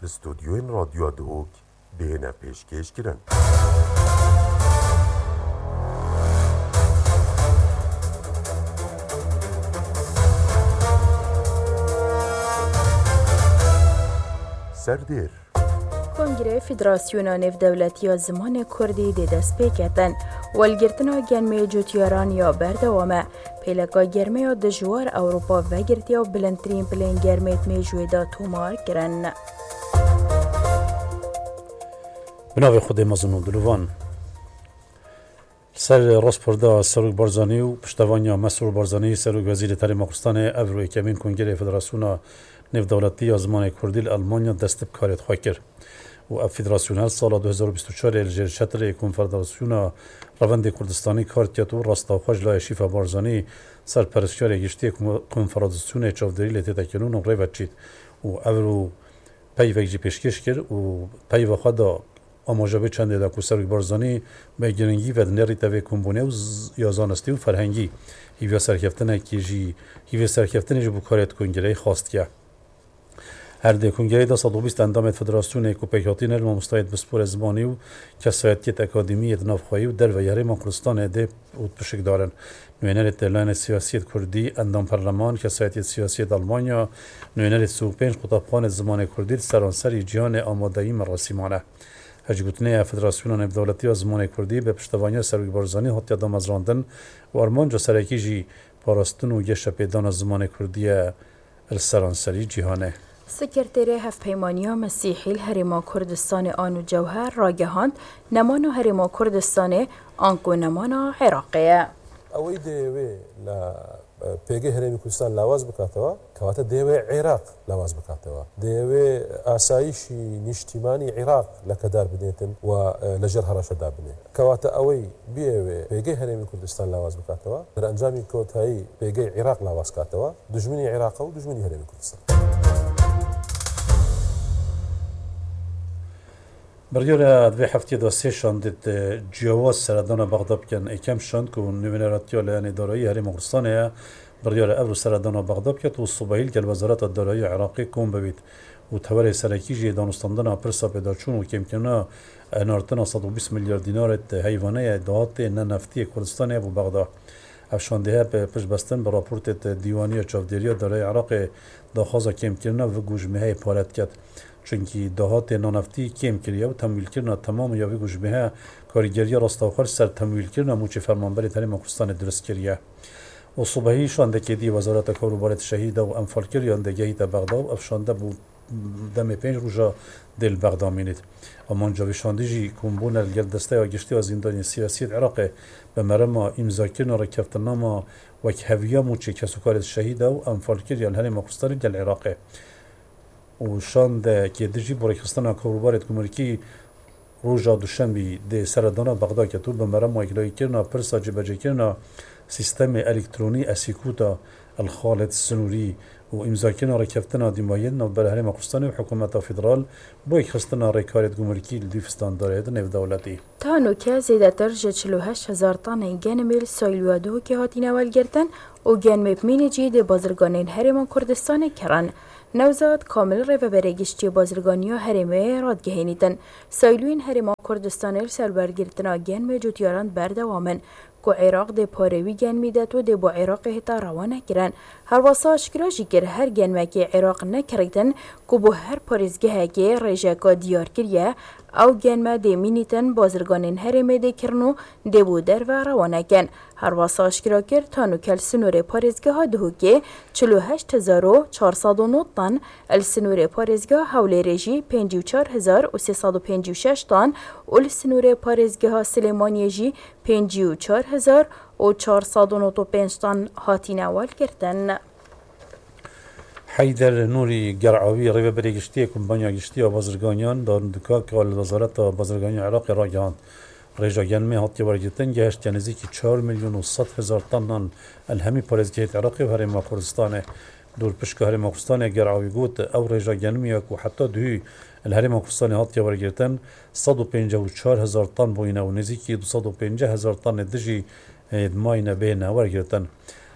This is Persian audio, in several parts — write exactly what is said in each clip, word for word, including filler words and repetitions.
استودیوین رادیو دوک دهنه پیشکش کرن. سردیر کنگره فدراسیون نف دولتی زمان کردی دی دست پیکتن والگرتنا گرمه جوتیاران یا بردوامه پیلکا گرمه دجوار اوروپا و گرتیا بلندترین پلین گرمه میجوی دا تومار کرن. بناوی خود مزنون دلوان سر راسپوردا سروک بارزانی و پشتوانیا مسرور بارزانی سروک وزیر تعلیم افغانستان اوروی کمین کنگره فدراسیون نف دولتی زمان کردی آلمانیا دست بکارت خواه کرد و فدراسیونال سال دو هزار و بیست و چهار الجر شطر کنفدراسیون روند کردستانی کارتیات و راستاخوش لای شیفا بارزانی سرپرستیار گشتی کنفدراسیون چاودری لطیت کنون و روی چید و اولو پی ویجی پیشکش کرد و پی و خدا آماجابه چنده دا کسر بارزانی به گرنگی و دنری توی کمبونه و یازانستی و فرهنگی هیوی سرکفتنه که جی هیوی سرکفتنه جی بکارت کنگره خواست که هر ده کنگره دا صد و بیست اندام فدراسیون کوپیکاتی نرم مستعد بسپور زبانی و کسایتیت اکادمی نافخواهی و در و یاری مقلستان ده و پشک دارن نوینرت لان سیاسیت کردی اندام پرلمان کسایتیت سیاسیت آلمانیا نوینرت سوپنج خطابخان زمان کردی سرانسری جهان آمادهی مراسمانه هجگوتنه فدراسیون نف دولتی زمان کردی به پشتوانی سروک بارزانی هات یادم از راندن و ارمانجا سرکی جی پاراستن و گشت پیدان زمان کردی السرانسری جهانه. سکرتری هفپیمانی مسیحی الهرم کردستان آن و جوهر راگهاند نمان هرم کردستان آنکو نمان عراقیه. اوی دیوی لا پیگه هرم کردستان لواز بکاتوا کواتا دیوی عراق لواز بکاتوا دیوی آسایشی نشتیمانی عراق لکدار بنیتن و لجر هراش دار بنی کواتا اوی بیوی پیگه هرم کردستان لواز بکاتوا در انجامی کوتایی پیگه عراق لواز کاتوا دشمنی عراق و دشمنی هرم کردستان. بريورا دوی هفته دا سه شاندید جواز سردان بغداد کن اکم شاند که نوینراتیا لیان دارایی هرم افغانستانه بريورا ابرو سردان بغداد کت و صبحیل که وزارت دارایی عراقی کم ببید و توری سرکی جی دانستاندن پرسا پیدا چون و کم کنه نارتنا صد و بیست میلیارد دینارت حیوانه دهات نه نفتی کردستان ابو بغداد افشانده به پش بستن به راپورت دیوانی چاودری دارایی عراق داخوازا کم کنه و گوشمه پارت کت چونکی دهات نانفتی کم کریه و تمویل کردن تمام یاوی گوشمه کارگری راستاخر سر تمویل کردن موچه فرمانبری تعلیم افغانستان درست کریه و صبحی شانده که دی وزارت کاروبارت شهیده و انفال کریان دگهی تا بغداد افشانده بود دم پنج روزا دل بغداد مینید اما جاوی شاندیجی کمبون الگرد دسته آگشتی از زندانی سیاسی عراق به مرما امضا کردن را کفتنامه و کهویه موچه کسوکارت شهیده و انفال کریان هرم افغانستان دل عراق و شانده که دیجی برای کاروبارت گمرکی روزا دوشنبه ده سردان بغداد که تو به مرام اجرایی کردن پرسا جبجه کردن سیستم الکترونی اسیکوتا الخالد سنوری و امضا کردن رکفتن دیماین و بر هرم افغانستان و حکومت فدرال با خستن رکارت گمرکی لیفستان دارد نف دولتی تا نوکه زیادتر چهل و هشت هزار تن گنمیل سایلوادو که هاتین اول گرتن و گنم مینجی ده بازرگانین هرم کردستان کرن نوزاد کامل رو و برگشتی بازرگانی ها هرمه رادگهینیدن سایلوین هرم کردستان سربرگیرتن آگین موجود یاران بردوامن که عراق ده پاروی گن میداد و ده با عراق هتا روانه کرن هر واسه اشکراشی کر هر گنمه که عراق نکردن که با هر پارزگه که رژاکا دیار کریه او گنمه ده مینیتن بازرگانین هرمه ده کرنو ده بودر و روانه کن هر واسه اشکرا کر تانو کل سنور پارزگه ها دهو که چهل و هشت هزار و چهارصد و نه تن السنور پارزگه حول رژی پنجاه و چهار هزار و سیصد و پنجاه و شش تن و السنور پارزگه ها سلیمانی جی پنجاه و چهار هزار و چهارصد و نود و پنج تن هاتین اول کردن. حیدر نوری گرعاوی روی برگشتی کمپانیا گشتی و بازرگانیان دارن دکا که وزارت بازرگانی عراق را گهاند رژا گنمه هاتی برگشتن گهشت نزدیک چهار میلیون و صد هزار تن الهمی پارزگیت عراقی و هرم کردستان دور پشک هرم افغانستان گرعاوی گوت او رژا گنمی که حتی دوی الهرم افغانستان هاتی برگشتن صد و پنجاه و چهار هزار تن بوینه و نزدیک دویست و پنجاه هزار تن دژی ماینه بین ورگرتن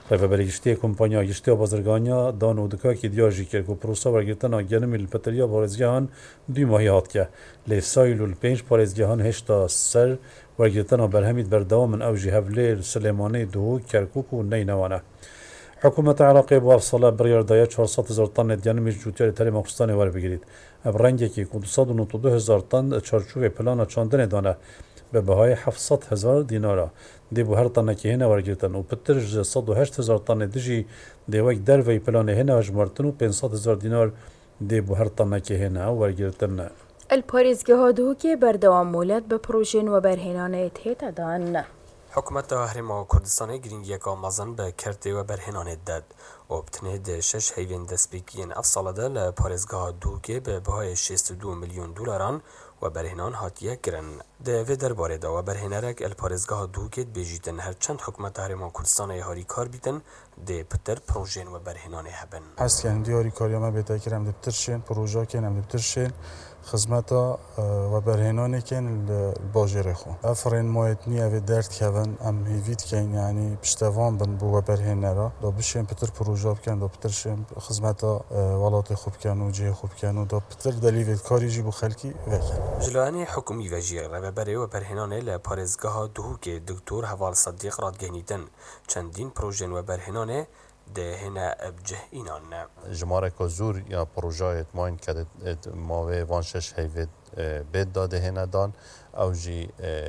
Rêveberê giştiyê kompanya giştiya bazirganiya dan û dikakî diyar jî kir ku prosa wergirtina genimê li petiriya parêzgehan dû mahî hatike. Lê Sayîl û li pênc parêzgehan heşta ser wergirtina berhemî berdewam in ew jî Hevlêr, Silêmanî, Duhok, Kerkûk û Neynêwan e. Hikûmeta Iraqê bi sala biryar daye çar sed hezar tanê genimê ji cûtiyarê Herêma Kurdistanê werbigirît. Ev rengekî ku du sed û nû du hezar tan çarçûvê plana çandinê dane bi bihayê heft sed hezar dînara. Dê bû her tanekî hêne wergirtin û pitir ji sed û heşt hezar tanê dijî dê wek derveyî planê hêne hejmartin û pênc sed hezar dînar dê bû her tanekî hêne wergirtin. الپارێزگەها دووکێ بەردەوام مولەت بە پرۆژێن و بەرهێنانەیەت هێتەدان. حکومت هەرێما کوردستانی گرنگیەکە مەزن بە کردێ و بەرهێنانێت دەد و بتنێ دێ شەش هەیوێن دەستپێکیên ev salada li parêzgeha Dûkê bi bihayê şêst û du milyon dolaran we berhênan hatiye kirin. Di vê derbarê de we berhênerek el parêzgeha Dûkê dibêjîtin herçend hikûmeta Herêma Kurdistanê harîkar bîtin dê pitir projeyên we berhênanê hebin. Hestken diyarîkariya me bêtekir em dibtirşên projeyekên em dibtirşên xizmeta ve berhênanekên li bajêrê xwe. Ev rênmayetnî ev ê derdkevin em hêvî dikeyn yanî piştevan bin bû we berhênera da bişên pitir proje bikin da pitirşên xizmeta welatê xwe bikin û cihê xwe bikin û da pitir delîvêtkarî jî bû xelkî vekin. Ji lanê hikûmî ve jî rêveberê we berhênanê li parêzgeha Duhokê Diktor Heval Sedîq radgenîtin çendîn projeyên we berhênanê de hene ebceh inan. Jimareka zûr ya projeyê mayîn ke mavê van şeş heyvê bêd da dihêne dan ew jî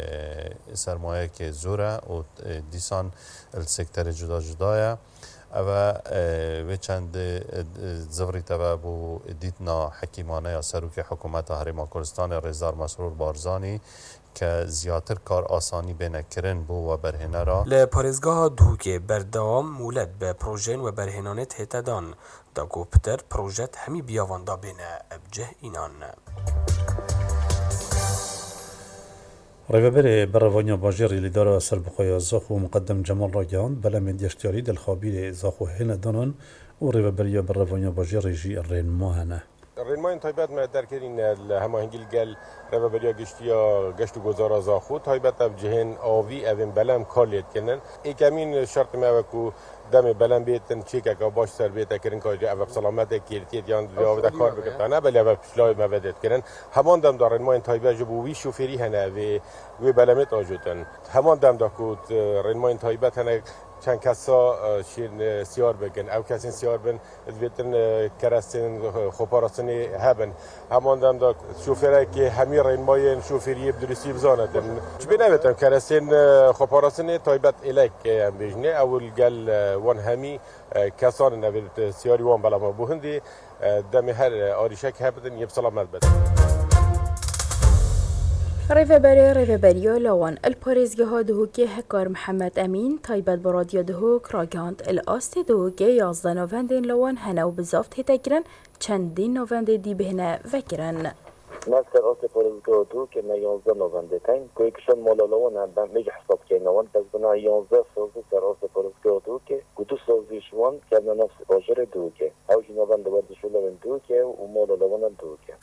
sermayekê zûr e û dîsan li sekterê cuda cuda ye. Ev vê çendê zivrî te ve bû dîtina hekîmaneya serokê hikûmeta Herêma Kurdistanê Rêzar Mesrûr Barzanî ke ziyatır kar asanî bêne kirin bû we berhênera. Li parêzgeha Dûkê berdewam mûlet bi projeyên we berhênanê hête dan da ku pitir projet hemî biyavan da bêne ebceh înan. Rêveberê berevaniya bajêrê lîdara Serbixweya Zax û Muqeddem Cemal ragihand belemên geştyarî dilxwabîrê Zaxo hêne danan û rêveberiya berevaniya bajêrê jî rênma hene. Rênmayên taybet me derkirîn li hemahîngî gel rêveberiya giştiya geşt û gozara Zaxo taybet ev cihên avî evên belem kar lêdikinin. Êkemîn şertê me ew ku demê belem bêtin çêkeka baş ser bête kirin ka ev selametek kêrtiyet yan vê avê de kar bikin ne belê ev piştayê me vedêt kirin. Heman dem da rênmayên taybet ji bo wî şofêrî hene vê wê belemê ajotin. Heman dem da ku rênmayên taybet hene çend kesa şîn siyar bikin. Ew kesên siyar bin dibêtin kerestên xweparastinê hebin. Heman dem da şofêrekê hemî rênmayên şofêriyê bi durustî bizanetin. Ji bê nevetin kerestên xweparastinê taybet êlek em bêjinê ew gel wan hemî kesan ev siyarî wan belama bû hindî demê her arîşek hebidin yê selamet bedin. رێڤەبەرێ ڕێڤەبەریە لەوان الپارێزگەها دهۆکێ هەکار محەممەد ئەمین تایبەت بە رادیۆ دهۆک ڕاگەاند ئەلئاستی دهۆکێ یازدە نۆڤەندên لەوان هەنە و بزافت هێتەگرن چەندین نۆڤەندێ دیبهێنە vekirن. Nasıl o parızgahı ki ne yazda novemberden koyukşan malalarına ben mecbur hesap keynağın tezbina yazda sözü ser o parızgahı ki kutu sözü şuan kendine nasıl bajere duke. Avcı november vardı şuların duke u malalarına duke.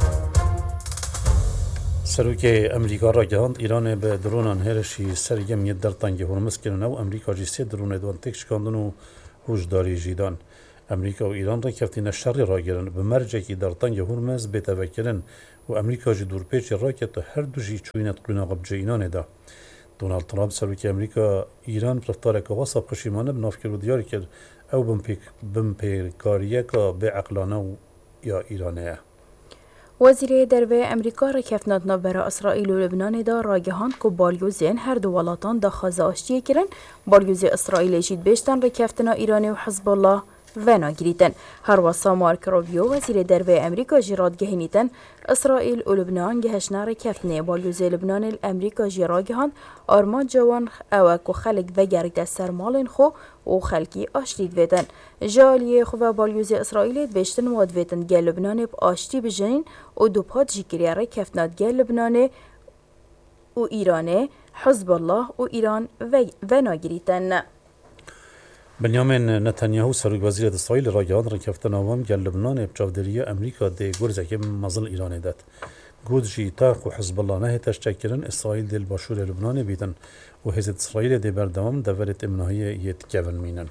Serokê Emerîka ragihand Îranê bi dronan hêrişî ser yemiyê dertangê Hormuz kirin ew Emerîka jî sê dronê wan têk şikandin û hûşdarî jî dan. Emerîka û Îran rêkeftina şerê ragirin bi mercekî dertangê Hormuz bête vekirin û Emerîka jî dûrpêçê raket her du jî çûyîne qîna xebcê Îranê de. Donald Trump serokê Emerîka Îran riftareka wasa pişîmane bi navkir û diyarî kir ew binpêkariyeka bêeqlane û ya Îranê ye. وەزیرê dervê Emerîka rêkeftina navbera İsraîl û Libnanê da ragihand ku balyozên her du welatan daxwaza aştiyê kirin, balyozê İsraîlê jî dibêjtan rêkeftina Îranê û Hizbollah venagirîtin. Her wasa Marco Rubio wezîrê dervê Emerîka jî radgehînîtin İsraîl û Libnan gihişna rêkeftinê balyozê Libnanê li Emerîka jî ragihand armanca wan ew e ku xelek vegerîte ser malên xwe û xelkî aştî dibêtin. Ji aliyê xwe ve balyozê İsraîlê dibêjtin wa dibêtin gel Libnanê bi aştî bijînin û dupat jî kiriye rêkeftina gel Libnanê û Îranê, Hizbollah û Îran venagirîtin. Benyamin Netanyahu serokvezîrê İsraîlê ragihand rêkeftina wan gel Libnanê bi çavdêriya Emerîka dê gurzekê mezin Îranê det. Gund jî Îtaq û Hizbollah nehête ştekirin İsraîl dê li başûrê Libnanê bîtin û hêzên İsraîlê dê berdewam deverê Emnahiyê yê dikevin mînin.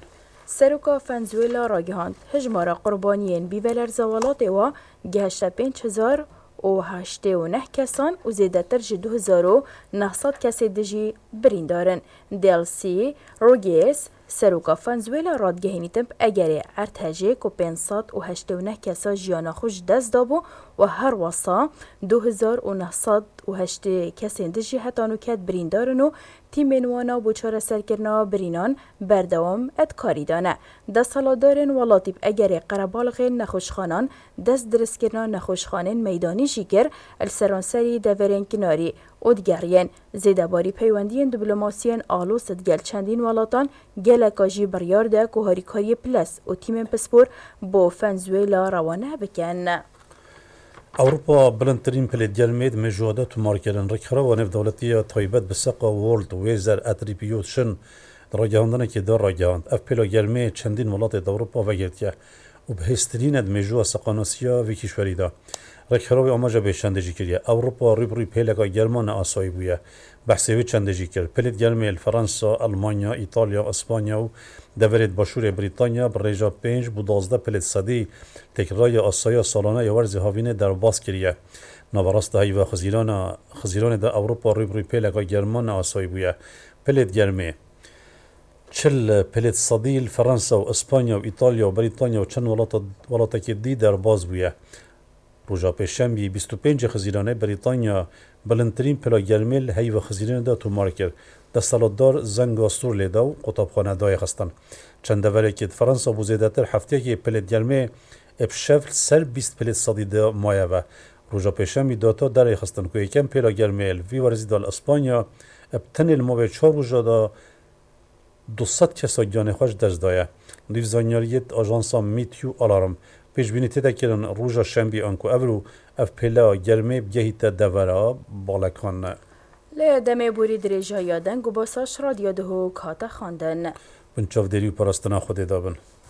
سروکا فنزویلا را گهاند هجمارا قربانیین بیولر زوالات و گهشت پنج هزار و هشته و نه کسان و زیدتر جی دو هزار و نهصد کسی دجی برین دارن. دلسی روگیس سروکا فنزویلا رادگهینی تب اگره ارتهجه که پنصد و هشته و نه کسا جیانا خوش دست دابو و هر واسا دو هزار و نهصد و هشته کسی دجی هتانو کت برین دارن و تیمین وانا بوچار سرکرنا برینان بردوام ادکاری دانه. دست سالا دارن ولاتیب اگره قربالغین نخوشخانان دست درست کرنا نخوشخانین میدانی جیگر السرانسری دورین کناری ادگرین زیده باری پیوندین دیپلماسیین آلو سدگل چندین ولاتان گلکاجی بریار ده که هاریکاری پلس و تیم پسپور با فنزویلا روانه بکن. اوروبا بلندترین پلیدگرمید مجوده تو مارکرن رکھرا و نف دولتی تایبت بسقا وولد ویزر اتریبیوت شن راگهاندن که دار راگهاند اف پلا گرمه چندین ولات اوروبا و گرتیه و بهسترین اد مجوه سقاناسیا و کشوری دا رکھرا و آماجا به چندجی کریه اوروبا ریبروی پیلگا گرمان آسایی بویه بحثی و چندجی کرد پلید گرمه فرانسا، آلمانیا، ایتالیا، اسپانیا و دورید باشور بریتانیا برایجا پنج بود دازده پلید صدی تکرای آسیا سالانه یورزی هاوینه در باز کریه. نوراست هایی و خزیران خزیران در اروپا ریبروی پیلگا گرمان آسایی بویه پلید گرمه چل پلید صدی فرانسا و اسپانیا و ایتالیا و بریتانیا و چند ولات ولات که دی در باز بویه. روزا پیشنبی بیست و پنج خزیرانه بریتانیا بلندترین پلا گرمیل هی و خزیرانه دا تو مارکر دستالدار زنگ آستور لیدا و قطابخانه دای خستن. چند دوره که فرانسا بوزیده تر هفته که پلید گرمه ابشفل سر بیست پلید صدی دا مایه و روزا پیشنبی داتا داره خستن که یکم پلا گرمیل وی ورزی دال اسپانیا ابتن الموه چهار روزا دا دوصد کسا جانه خوش دست دایه. دیو زانیاریت آژانسا میتیو آلارم پیش بینی تیده کرن روژا شنبی آنکو اولو اف پیلا گرمه بگهیت دورا بالکان. لی دمه بوری دریجا یادن گو باساش رادیو دهو کاتا خواندن. بنچاف دیریو پرستنا خود دابن.